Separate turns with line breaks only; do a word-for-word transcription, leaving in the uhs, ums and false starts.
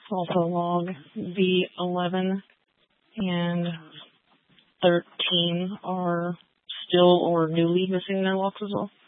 also log V eleven and thirteen are still or newly missing their locks as well.